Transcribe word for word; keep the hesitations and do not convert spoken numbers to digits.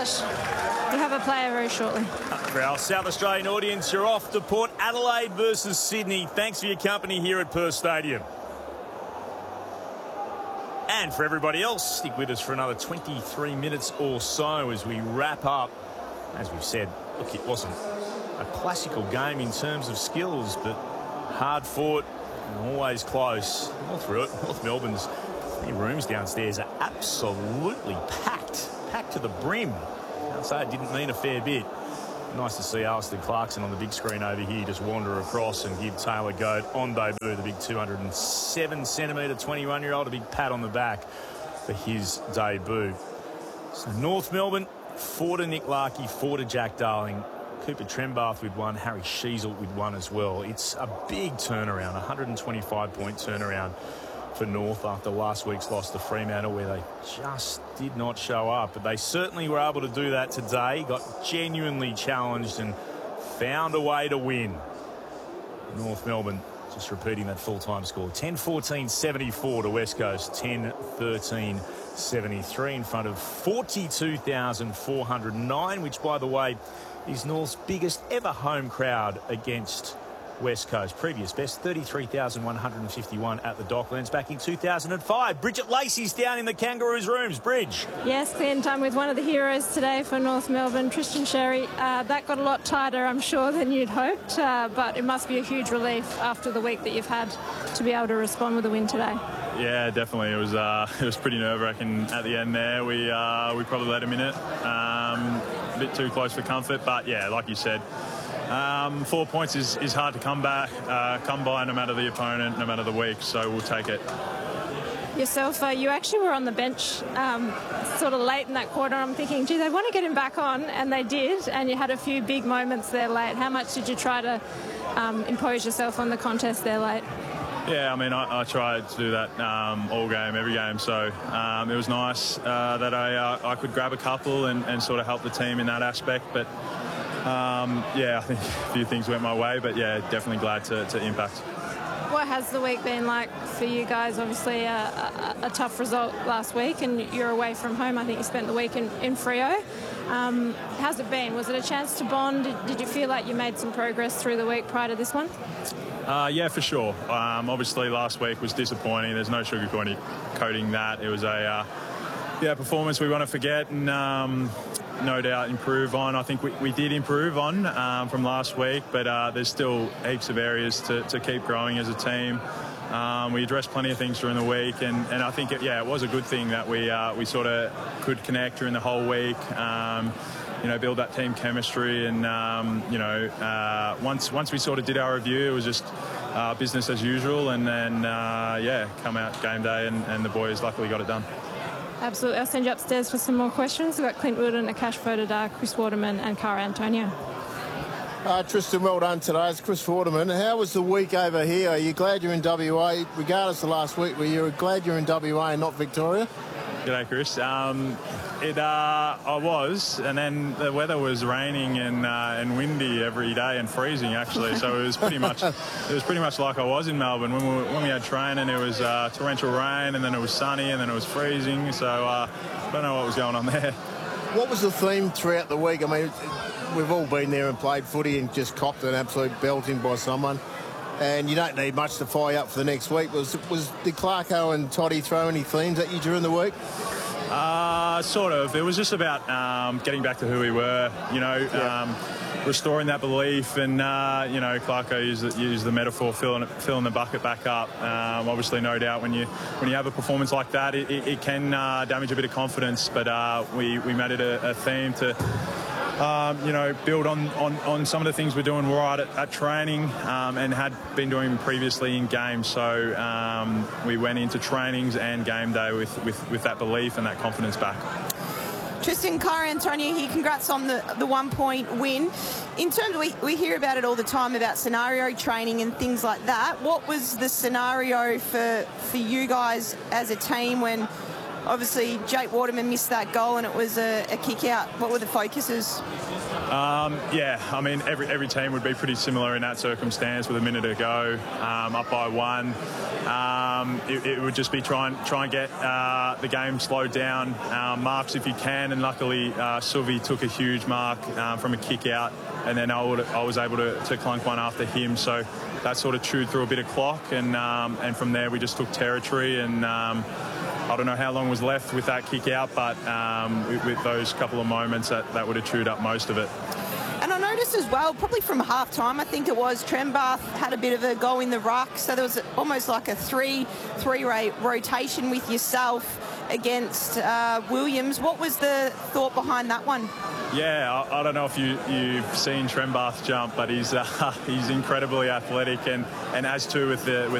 it. We'll have a player very shortly. For our South Australian audience, you're off to Port Adelaide versus Sydney. Thanks for your company here at Perth Stadium. And for everybody else, stick with us for another twenty-three minutes or so as we wrap up. As we've said, look, it wasn't a classical game in terms of skills, but hard fought and always close. All through it, North Melbourne's rooms downstairs are absolutely packed, packed to the brim. I'd say it didn't mean a fair bit. Nice to see Alistair Clarkson on the big screen over here just wander across and give Taylor Goad on debut, the big two hundred seven centimetre twenty-one-year-old, a big pat on the back for his debut. So North Melbourne, four to Nick Larkey, four to Jack Darling, Cooper Trembath with one, Harry Sheasel with one as well. It's a big turnaround, one hundred twenty-five point turnaround for North after last week's loss to Fremantle, where they just did not show up. But they certainly were able to do that today, got genuinely challenged and found a way to win. North Melbourne just repeating that full-time score, ten fourteen seventy-four to West Coast, ten thirteen seventy-three in front of forty-two thousand four hundred nine, which, by the way, is North's biggest ever home crowd against West Coast. Previous best, thirty-three thousand one hundred fifty-one at the Docklands back in two thousand five. Bridget Lacey's down in the Kangaroos rooms. Bridge. Yes, Clint, I'm with one of the heroes today for North Melbourne, Tristan Sherry. Uh, that got a lot tighter, I'm sure, than you'd hoped, uh, but it must be a huge relief after the week that you've had to be able to respond with a win today. Yeah, definitely. It was uh, it was pretty nerve-wracking at the end there. We uh, we probably let him in it. Um, a bit too close for comfort, but yeah, like you said, Um, four points is, is hard to come back, uh, come by no matter the opponent, no matter the week, so we'll take it. Yourself, uh, you actually were on the bench um, sort of late in that quarter. I'm thinking, gee, they want to get him back on, and they did, and you had a few big moments there late. How much did you try to um, impose yourself on the contest there late? Yeah, I mean, I, I tried to do that um, all game, every game, so um, it was nice uh, that I, uh, I could grab a couple and, and sort of help the team in that aspect, but Um, yeah, I think a few things went my way, but yeah, definitely glad to, to impact. What has the week been like for you guys? Obviously a, a, a tough result last week and you're away from home. I think you spent the week in, in Freo. Um, how's it been? Was it a chance to bond? Did, did you feel like you made some progress through the week prior to this one? Uh, yeah, for sure. Um, obviously last week was disappointing. There's no sugarcoating coating that. It was a uh, yeah, performance we want to forget and um, no doubt improve on. I think we, we did improve on um, from last week, but uh, there's still heaps of areas to, to keep growing as a team. Um, we addressed plenty of things during the week, and, and I think, it, yeah, it was a good thing that we uh, we sort of could connect during the whole week, um, you know, build that team chemistry, and, um, you know, uh, once once we sort of did our review, it was just uh, business as usual, and then, uh, yeah, come out game day, and, and the boys luckily got it done. Absolutely. I'll send you upstairs for some more questions. We've got Clint Woodden, Akash Vodadar, Chris Waterman and Cara Antonio. Uh, Tristan, well done today. It's Chris Waterman. How was the week over here? Are you glad you're in W A? Regardless of last week, were you glad you're in W A and not Victoria? G'day, Chris. Um, it, uh, I was, and then the weather was raining and uh, and windy every day and freezing actually. So it was pretty much it was pretty much like I was in Melbourne when we when we had training. It was uh, torrential rain, and then it was sunny, and then it was freezing. So uh, I don't know what was going on there. What was the theme throughout the week? I mean, we've all been there and played footy and just copped an absolute belting by someone. And you don't need much to fire up for the next week. Was was did Clarko and Toddy throw any themes at you during the week? Uh, sort of. It was just about um, getting back to who we were, you know, yeah. um, restoring that belief. And, uh, you know, Clarko used, used the metaphor, filling, filling the bucket back up. Um, obviously, no doubt, when you when you have a performance like that, it, it, it can uh, damage a bit of confidence. But uh, we, we made it a, a theme to... Um, you know, build on, on, on some of the things we're doing right at, at training um, and had been doing previously in games. So um, we went into trainings and game day with, with, with that belief and that confidence back. Tristan, Cara Antonio here, congrats on the, the one-point win. In terms of, we, we hear about it all the time, about scenario training and things like that. What was the scenario for, for you guys as a team when... Obviously, Jake Waterman missed that goal and it was a, a kick out. What were the focuses? Um, yeah, I mean, every every team would be pretty similar in that circumstance with a minute to go, um, up by one. Um, um, it, it would just be try and, try and get uh, the game slowed down, uh, marks if you can, and luckily uh, Suvi took a huge mark uh, from a kick out, and then I, would, I was able to, to clunk one after him, so that sort of chewed through a bit of clock, and um, and from there we just took territory, and um, I don't know how long was left with that kick out, but um, with, with those couple of moments that, that would have chewed up most of it. And I noticed as well, probably from half time, I think it was, Trembath had a bit of a go in the ruck, so there was almost like a three three rate rotation with yourself against uh, Williams. What was the thought behind that one? Yeah, I, I don't know if you, you've seen Trembath jump, but he's uh, he's incredibly athletic, and, and as too with the with